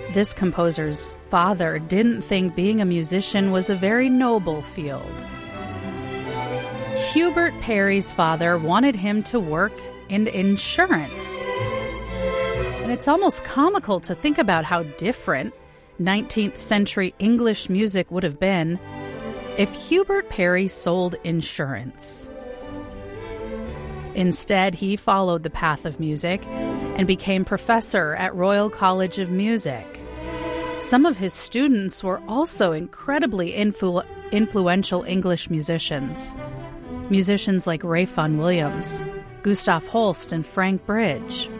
This composer's father didn't think being a musician was a very noble field. Hubert Parry's father wanted him to work in insurance. And it's almost comical to think about how different 19th century English music would have been if Hubert Parry sold insurance. Instead, he followed the path of music and became professor at Royal College of Music. Some of his students were also incredibly influential English musicians. Musicians like Ralph Vaughan Williams, Gustav Holst, and Frank Bridge.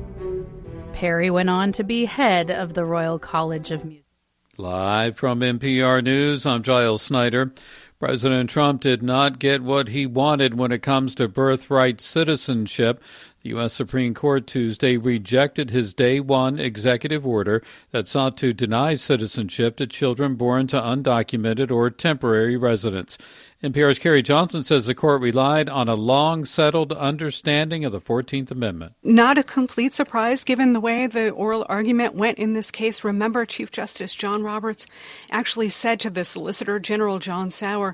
Parry went on to be head of the Royal College of Music. Live from NPR News, I'm Giles Snyder. President Trump did not get what he wanted when it comes to birthright citizenship. The U.S. Supreme Court Tuesday rejected his Day 1 executive order that sought to deny citizenship to children born to undocumented or temporary residents. NPR's Carrie Johnson says the court relied on a long-settled understanding of the 14th Amendment. Not a complete surprise, given the way the oral argument went in this case. Remember, Chief Justice John Roberts actually said to the Solicitor General John Sauer,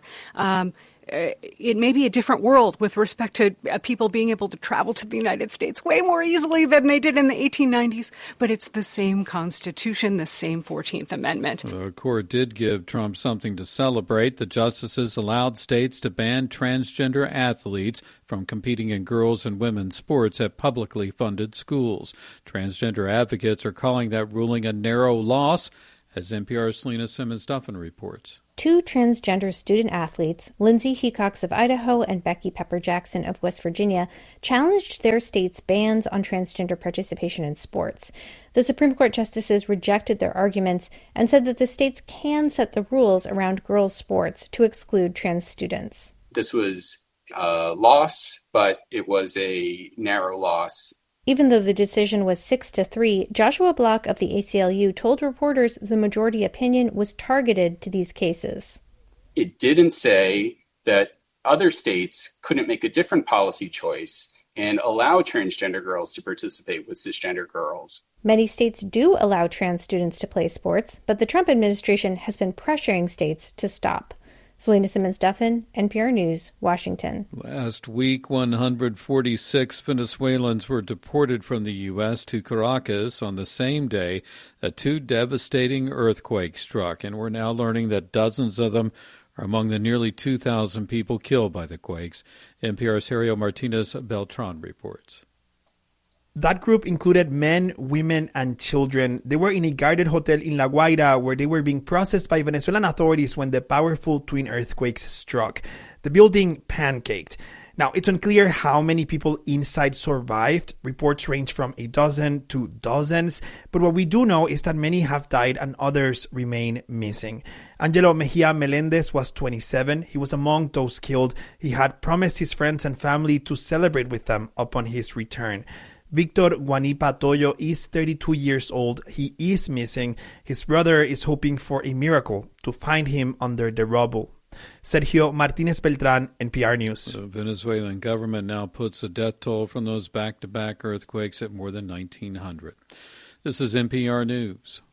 it may be a different world with respect to people being able to travel to the United States way more easily than they did in the 1890s, but it's the same Constitution, the same 14th Amendment. The court did give Trump something to celebrate. The justices allowed states to ban transgender athletes from competing in girls' and women's sports at publicly funded schools. Transgender advocates are calling that ruling a narrow loss, as NPR's Selena Simmons-Duffin reports. Two transgender student athletes, Lindsay Hecox of Idaho and Becky Pepper Jackson of West Virginia, challenged their state's bans on transgender participation in sports. The Supreme Court justices rejected their arguments and said that the states can set the rules around girls' sports to exclude trans students. This was a loss, but it was a narrow loss. Even though the decision was 6-3, Joshua Block of the ACLU told reporters the majority opinion was targeted to these cases. It didn't say that other states couldn't make a different policy choice and allow transgender girls to participate with cisgender girls. Many states do allow trans students to play sports, but the Trump administration has been pressuring states to stop. Selena Simmons-Duffin, NPR News, Washington. Last week, 146 Venezuelans were deported from the U.S. to Caracas on the same day that two devastating earthquakes struck, and we're now learning that dozens of them are among the nearly 2,000 people killed by the quakes. NPR's Sergio Martinez Beltran reports. That group included men, women, and children. They were in a guarded hotel in La Guaira where they were being processed by Venezuelan authorities when the powerful twin earthquakes struck. The building pancaked. Now, it's unclear how many people inside survived. Reports range from a dozen to dozens. But what we do know is that many have died and others remain missing. Angelo Mejia Melendez was 27. He was among those killed. He had promised his friends and family to celebrate with them upon his return. Victor Guanipa Toyo is 32 years old. He is missing. His brother is hoping for a miracle to find him under the rubble. Sergio Martinez Beltran, NPR News. The Venezuelan government now puts the death toll from those back-to-back earthquakes at more than 1,900. This is NPR News.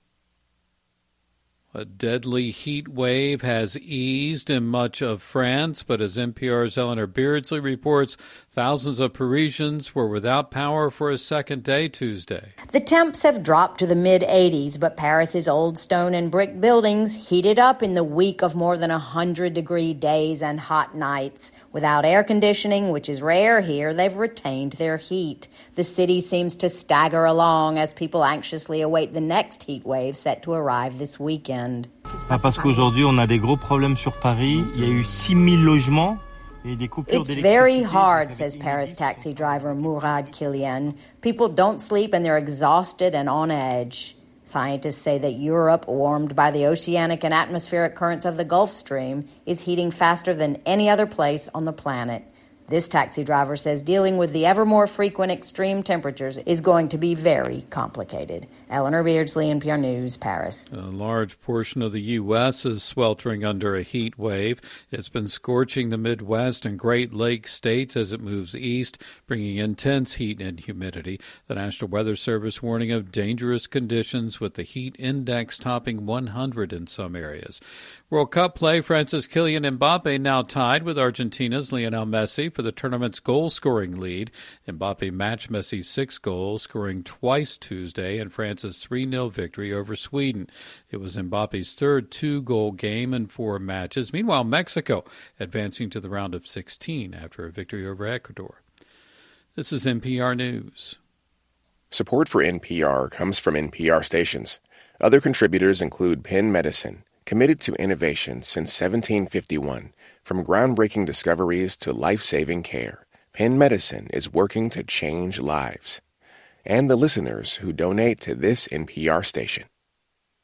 A deadly heat wave has eased in much of France, but as NPR's Eleanor Beardsley reports, thousands of Parisians were without power for a second day Tuesday. The temps have dropped to the mid-80s, but Paris's old stone and brick buildings heated up in the week of more than 100-degree days and hot nights. Without air conditioning, which is rare here, they've retained their heat. The city seems to stagger along as people anxiously await the next heat wave set to arrive this weekend. Parce qu'aujourd'hui, on a des gros problèmes sur Paris. Il y a eu 6,000 logements. It's very hard, says Paris taxi driver Mourad Kilian. People don't sleep and they're exhausted and on edge. Scientists say that Europe, warmed by the oceanic and atmospheric currents of the Gulf Stream, is heating faster than any other place on the planet. This taxi driver says dealing with the ever more frequent extreme temperatures is going to be very complicated. Eleanor Beardsley, NPR News, Paris. A large portion of the U.S. is sweltering under a heat wave. It's been scorching the Midwest and Great Lakes states as it moves east, bringing intense heat and humidity. The National Weather Service warning of dangerous conditions with the heat index topping 100 in some areas. World Cup play, France's Kylian Mbappe now tied with Argentina's Lionel Messi for the tournament's goal-scoring lead. Mbappe matched Messi's 6 goals, scoring twice Tuesday in France's 3-0 victory over Sweden. It was Mbappe's third 2-goal game in 4 matches. Meanwhile, Mexico advancing to the round of 16 after a victory over Ecuador. This is NPR News. Support for NPR comes from NPR stations. Other contributors include Penn Medicine, committed to innovation since 1751. From groundbreaking discoveries to life-saving care, Penn Medicine is working to change lives. And the listeners who donate to this NPR station.